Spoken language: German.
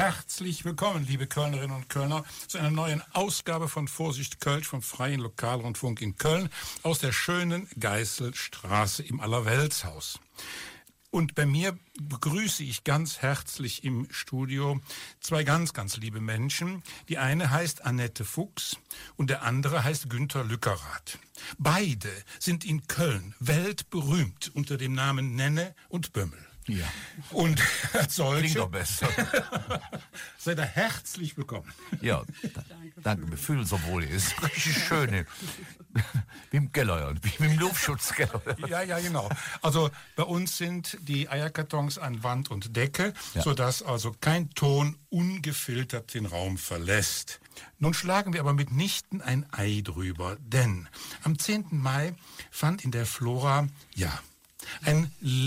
Herzlich willkommen, liebe Kölnerinnen und Kölner, zu einer neuen Ausgabe von Vorsicht Kölsch vom Freien Lokalrundfunk in Köln aus der schönen Geißelstraße im Allerweltshaus. Und bei mir begrüße ich ganz herzlich im Studio zwei ganz, ganz liebe Menschen. Die eine heißt Annette Fuchs und der andere heißt Günther Lückerath. Beide sind in Köln weltberühmt unter dem Namen Nenne und Bömmel. Ja. Und als solche Klingt doch besser. seid ihr herzlich willkommen. Ja, danke. Wir fühlen uns so wohl. Ist richtig schön. Wie im Keller, wie im Luftschutzkeller. Ja, genau. Also bei uns sind die Eierkartons an Wand und Decke, sodass also kein Ton ungefiltert den Raum verlässt. Nun schlagen wir aber mitnichten ein Ei drüber, denn am 10. Mai fand in der Flora, ein